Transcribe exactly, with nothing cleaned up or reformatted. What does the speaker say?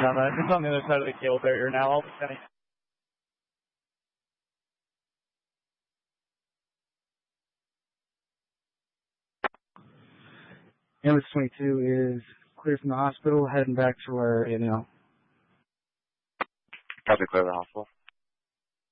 on the, it's on the other side of the cable barrier now. I'll be sending. Ambulance twenty-two is clear from the hospital, heading back to where, you know. Copy, clear the hospital.